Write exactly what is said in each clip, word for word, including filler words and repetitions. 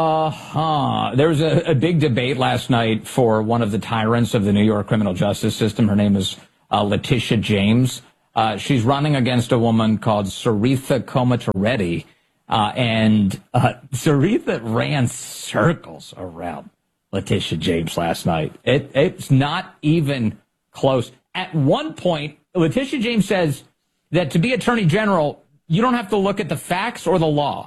Uh-huh. There was a, a big debate last night for one of the tyrants of the New York criminal justice system. Her name is uh, Letitia James. Uh, she's running against a woman called Saritha Komatareddy. Uh, and uh, Saritha ran circles around Letitia James last night. It, it's not even close. At one point, Letitia James says that to be attorney general, you don't have to look at the facts or the law.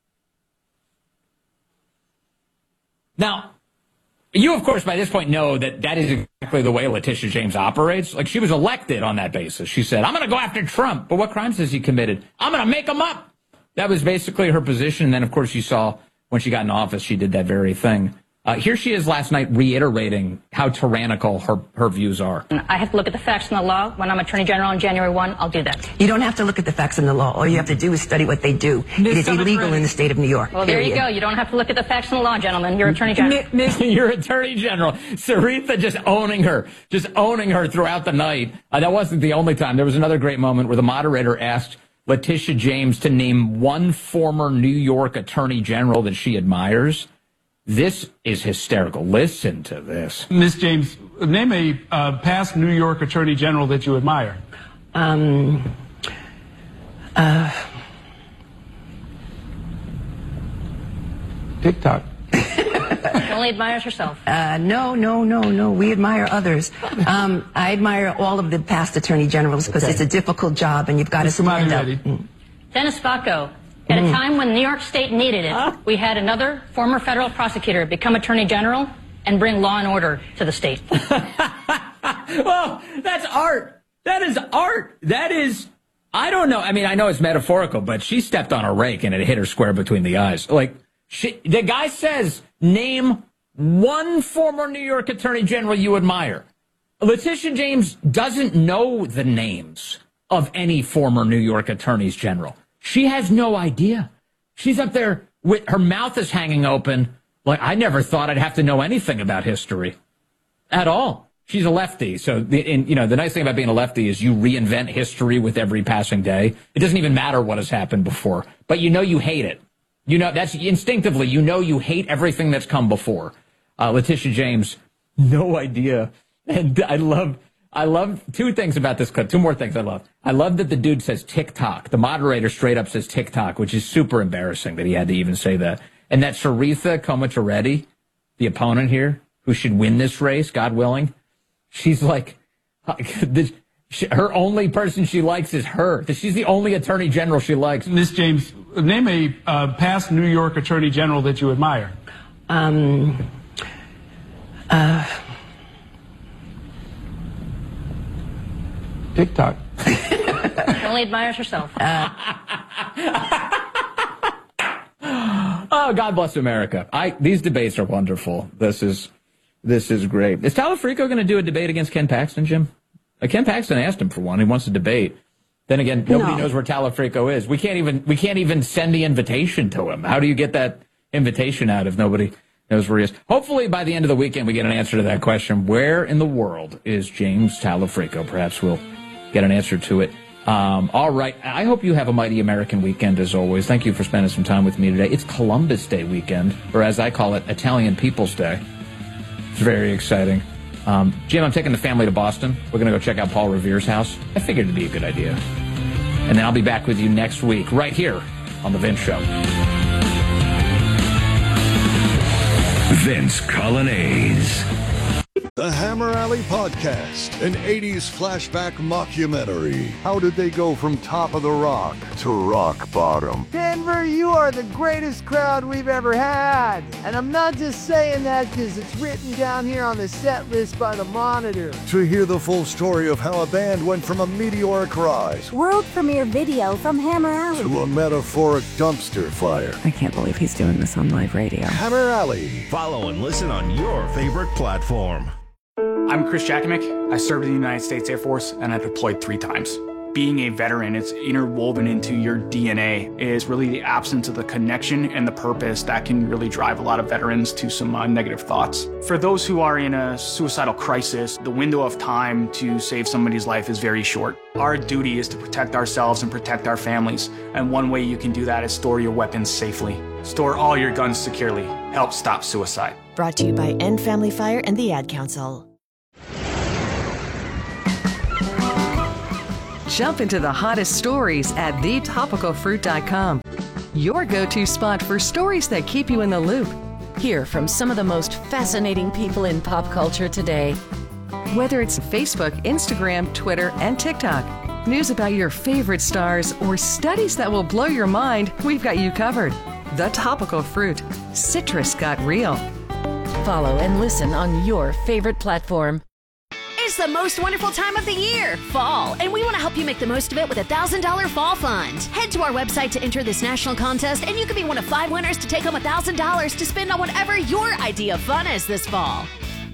Now, you, of course, by this point know that that is exactly the way Letitia James operates. Like, she was elected on that basis. She said, I'm going to go after Trump. But what crimes has he committed? I'm going to make him up. That was basically her position. And then, of course, you saw when she got in office, she did that very thing. Uh, here she is last night reiterating how tyrannical her, her views are. I have to look at the facts and the law. When I'm Attorney General on January first, I'll do that. You don't have to look at the facts and the law. All you have to do is study what they do. Miz It is illegal in the state of New York. Well, there you go. You don't have to look at the facts and the law, gentlemen. You're Attorney General. You're Attorney General. Saritha just owning her, just owning her throughout the night. Uh, that wasn't the only time. There was another great moment where the moderator asked Letitia James to name one former New York Attorney General that she admires. This is hysterical. Listen to this. Miz James, name a uh, past New York Attorney General that you admire. Um, uh, TikTok. She only admires herself. Uh, no, no, no, no. We admire others. Um, I admire all of the past attorney generals because okay. It's a difficult job and you've got to stand up. Mm. Dennis Bacco. At a time when New York State needed it, we had another former federal prosecutor become attorney general and bring law and order to the state. Oh, that's art. That is art. That is, I don't know. I mean, I know it's metaphorical, but she stepped on a rake and it hit her square between the eyes. Like, she, the guy says, name one former New York attorney general you admire. Letitia James doesn't know the names of any former New York attorneys general. She has no idea. She's up there with her mouth is hanging open. Like, I never thought I'd have to know anything about history at all. She's a lefty. So, the, in, you know, the nice thing about being a lefty is you reinvent history with every passing day. It doesn't even matter what has happened before, but you know you hate it. You know, that's instinctively, you know you hate everything that's come before. Uh, Letitia James, no idea. And I love... I love two things about this clip. Two more things I love. I love that the dude says TikTok. The moderator straight up says TikTok, which is super embarrassing that he had to even say that. And that Saritha Komatareddy, the opponent here, who should win this race, God willing, she's like, her only person she likes is her. She's the only attorney general she likes. Miz James, name a uh, past New York attorney general that you admire. Um, uh... TikTok. She only admires herself. Uh. Oh, God bless America. I these debates are wonderful. This is this is great. Is Talafrico going to do a debate against Ken Paxton, Jim? Uh, Ken Paxton asked him for one. He wants to debate. Then again, nobody no. knows where Talafrico is. We can't even we can't even send the invitation to him. How do you get that invitation out if nobody knows where he is? Hopefully, by the end of the weekend, we get an answer to that question. Where in the world is James Talafrico? Perhaps we'll get an answer to it. Um, all right. I hope you have a mighty American weekend, as always. Thank you for spending some time with me today. It's Columbus Day weekend, or as I call it, Italian People's Day. It's very exciting. Um, Jim, I'm taking the family to Boston. We're going to go check out Paul Revere's house. I figured it'd be a good idea. And then I'll be back with you next week, right here on The Vince Show. Vince Colonnese. The Hammer Alley Podcast, an eighties flashback mockumentary. How did they go from top of the rock to rock bottom? Denver, you are the greatest crowd we've ever had. And I'm not just saying that because it's written down here on the set list by the Monitor. To hear the full story of how a band went from a meteoric rise, world premiere video from Hammer Alley, to a metaphoric dumpster fire. I can't believe he's doing this on live radio. Hammer Alley. Follow and listen on your favorite platform. I'm Chris Jakimick. I served in the United States Air Force and I deployed three times. Being a veteran, it's interwoven into your D N A, is really the absence of the connection and the purpose that can really drive a lot of veterans to some uh, negative thoughts. For those who are in a suicidal crisis, the window of time to save somebody's life is very short. Our duty is to protect ourselves and protect our families, and one way you can do that is store your weapons safely. Store all your guns securely. Help stop suicide. Brought to you by End Family Fire and the Ad Council. Jump into the hottest stories at the topical fruit dot com. Your go-to spot for stories that keep you in the loop. Hear from some of the most fascinating people in pop culture today. Whether it's Facebook, Instagram, Twitter, and TikTok, news about your favorite stars, or studies that will blow your mind, we've got you covered. The Topical Fruit. Citrus got real. Follow and listen on your favorite platform. It's the most wonderful time of the year, fall, and we want to help you make the most of it with a one thousand dollars Fall Fund. Head to our website to enter this national contest, and you could be one of five winners to take home one thousand dollars to spend on whatever your idea of fun is this fall.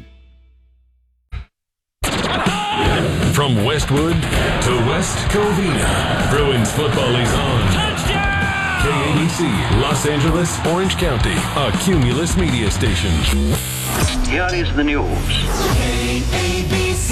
From Westwood to West Covina, Bruins football is on. Touchdown! K A B C, Los Angeles, Orange County, a Cumulus media station. Here is the news. K A B C.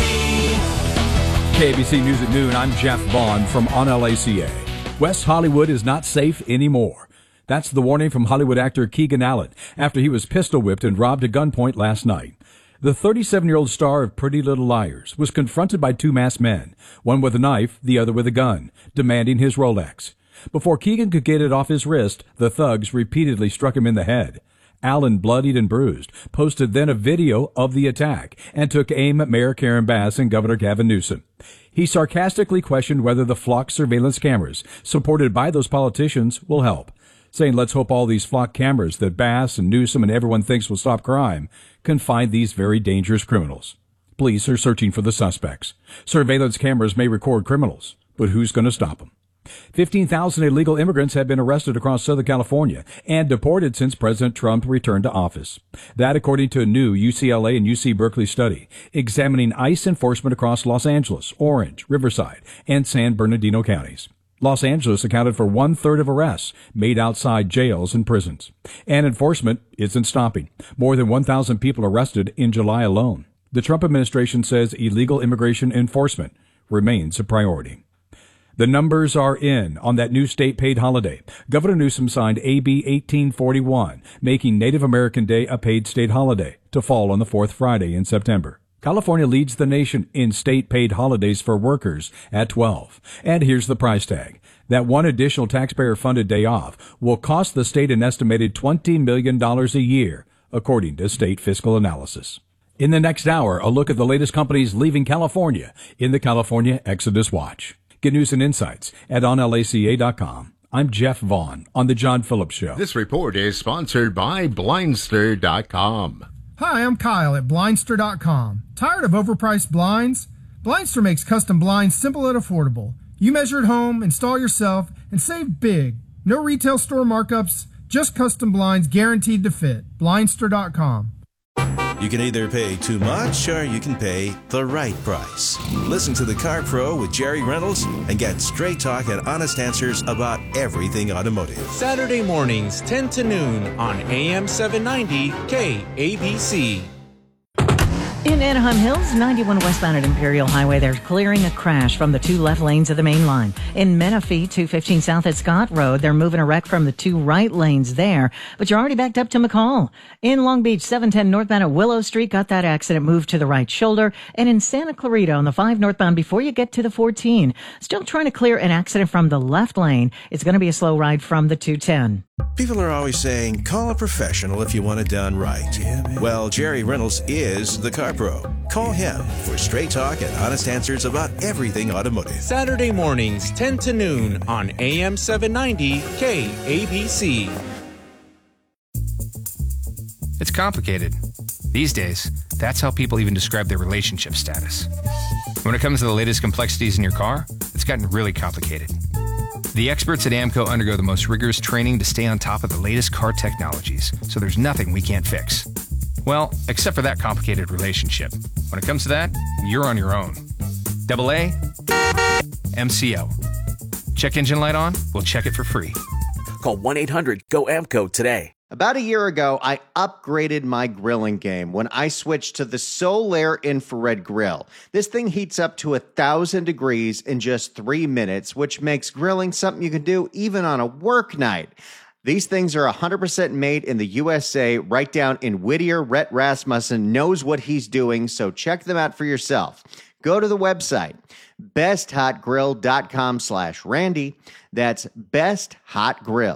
K A B C News at noon. I'm Jeff Vaughn from On L A C A. West Hollywood is not safe anymore. That's the warning from Hollywood actor Keegan Allen after he was pistol whipped and robbed at gunpoint last night. The thirty-seven-year-old star of Pretty Little Liars was confronted by two masked men, one with a knife, the other with a gun, demanding his Rolex. Before Keegan could get it off his wrist, the thugs repeatedly struck him in the head. Allen, bloodied and bruised, posted then a video of the attack and took aim at Mayor Karen Bass and Governor Gavin Newsom. He sarcastically questioned whether the flock surveillance cameras supported by those politicians will help, saying let's hope all these flock cameras that Bass and Newsom and everyone thinks will stop crime can find these very dangerous criminals. Police are searching for the suspects. Surveillance cameras may record criminals, but who's going to stop them? fifteen thousand illegal immigrants have been arrested across Southern California and deported since President Trump returned to office. That according to a new U C L A and U C Berkeley study examining ICE enforcement across Los Angeles, Orange, Riverside, and San Bernardino counties. Los Angeles accounted for one-third of arrests made outside jails and prisons. And enforcement isn't stopping. More than one thousand people arrested in July alone. The Trump administration says illegal immigration enforcement remains a priority. The numbers are in on that new state-paid holiday. Governor Newsom signed A B eighteen forty-one, making Native American Day a paid state holiday to fall on the fourth Friday in September. California leads the nation in state-paid holidays for workers at twelve. And here's the price tag. That one additional taxpayer-funded day off will cost the state an estimated twenty million dollars a year, according to state fiscal analysis. In the next hour, a look at the latest companies leaving California in the California Exodus Watch. Get news and insights at on L A C A dot com. I'm Jeff Vaughn on The John Phillips Show. This report is sponsored by Blindster dot com. Hi, I'm Kyle at Blindster dot com. Tired of overpriced blinds? Blindster makes custom blinds simple and affordable. You measure at home, install yourself, and save big. No retail store markups, just custom blinds guaranteed to fit. Blindster dot com. You can either pay too much or you can pay the right price. Listen to The Car Pro with Jerry Reynolds and get straight talk and honest answers about everything automotive. Saturday mornings, ten to noon on A M seven ninety K A B C. In Anaheim Hills, ninety-one westbound at Imperial Highway, they're clearing a crash from the two left lanes of the main line. In Menifee, two fifteen south at Scott Road, they're moving a wreck from the two right lanes there, but you're already backed up to McCall. In Long Beach, seven ten northbound at Willow Street, got that accident moved to the right shoulder. And in Santa Clarita on the five northbound before you get to the fourteen, still trying to clear an accident from the left lane. It's going to be a slow ride from the two ten. People are always saying, call a professional if you want it done right. Yeah, well, Jerry Reynolds is the Car Pro. Call him for straight talk and honest answers about everything automotive. Saturday mornings, ten to noon on A M seven ninety K A B C. It's complicated. These days, that's how people even describe their relationship status. When it comes to the latest complexities in your car, it's gotten really complicated. The experts at AAMCO undergo the most rigorous training to stay on top of the latest car technologies, so there's nothing we can't fix. Well, except for that complicated relationship. When it comes to that, you're on your own. Double A, M C O. Check engine light on? We'll check it for free. Call one eight hundred G O A M C O today. About a year ago, I upgraded my grilling game when I switched to the Solaire infrared grill. This thing heats up to one thousand degrees in just three minutes, which makes grilling something you can do even on a work night. These things are one hundred percent made in the U S A, right down in Whittier. Rhett Rasmussen knows what he's doing, so check them out for yourself. Go to the website, besthotgrill.com slash Randy. That's besthotgrill.